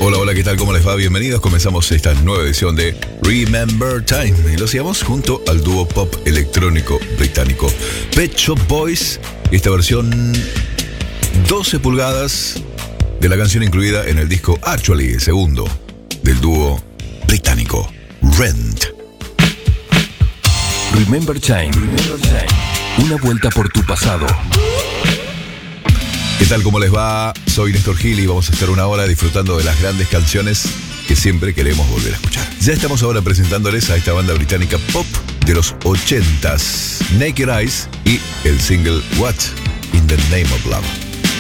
Hola, hola, ¿qué tal? ¿Cómo les va? Bienvenidos. Comenzamos esta nueva edición de Remember Time y lo hacíamos junto al dúo pop electrónico británico Pet Shop Boys. Esta versión 12 pulgadas de la canción incluida en el disco Actually, segundo del dúo británico Rent. Remember Time. Una vuelta por tu pasado. ¿Qué tal? ¿Cómo les va? Soy Néstor Gil y vamos a estar una hora disfrutando de las grandes canciones que siempre queremos volver a escuchar. Ya estamos ahora presentándoles a esta banda británica pop de los 80s, Naked Eyes y el single What in the Name of Love.